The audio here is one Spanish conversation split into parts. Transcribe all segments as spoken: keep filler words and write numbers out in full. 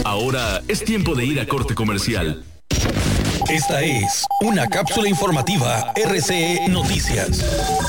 Ahora es tiempo de ir a corte comercial. Esta es una cápsula informativa R C E Noticias.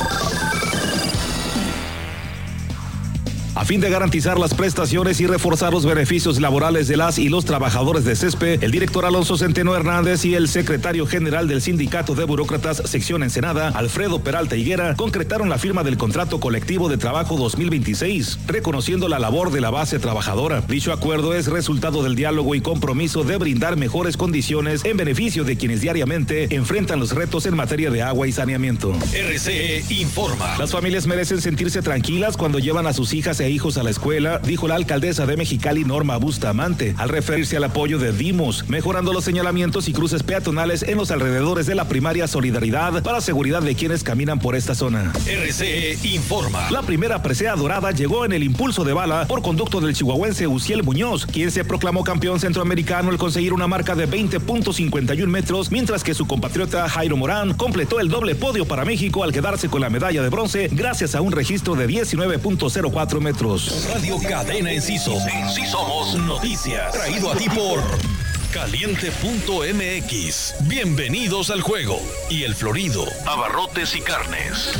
A fin de garantizar las prestaciones y reforzar los beneficios laborales de las y los trabajadores de CESPE, el director Alonso Centeno Hernández y el secretario general del Sindicato de Burócratas Sección Ensenada, Alfredo Peralta Higuera, concretaron la firma del Contrato Colectivo de Trabajo dos mil veintiséis, reconociendo la labor de la base trabajadora. Dicho acuerdo es resultado del diálogo y compromiso de brindar mejores condiciones en beneficio de quienes diariamente enfrentan los retos en materia de agua y saneamiento. R C E informa. Las familias merecen sentirse tranquilas cuando llevan a sus hijas e hijos a la escuela, dijo la alcaldesa de Mexicali, Norma Bustamante, al referirse al apoyo de Dimos, mejorando los señalamientos y cruces peatonales en los alrededores de la primaria Solidaridad para seguridad de quienes caminan por esta zona. R C E informa. La primera presea dorada llegó en el impulso de bala por conducto del chihuahuense Uciel Muñoz, quien se proclamó campeón centroamericano al conseguir una marca de veinte punto cincuenta y uno metros, mientras que su compatriota Jairo Morán completó el doble podio para México al quedarse con la medalla de bronce gracias a un registro de diecinueve punto cero cuatro metros. Radio Cadena Enciso. En sí somos noticias. Traído a ti por Caliente punto M X. Bienvenidos al juego. Y El Florido. Abarrotes y carnes.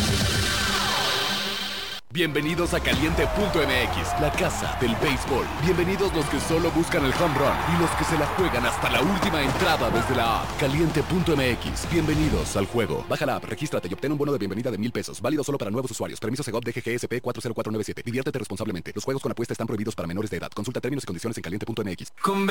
Bienvenidos a Caliente punto M X, la casa del béisbol. Bienvenidos los que solo buscan el home run y los que se la juegan hasta la última entrada desde la app. Caliente punto M X, bienvenidos al juego. Baja la app, regístrate y obtén un bono de bienvenida de mil pesos. Válido solo para nuevos usuarios. Permiso Segov D G G S P cuatro cero cuatro nueve siete. Diviértete responsablemente. Los juegos con apuesta están prohibidos para menores de edad. Consulta términos y condiciones en Caliente punto M X.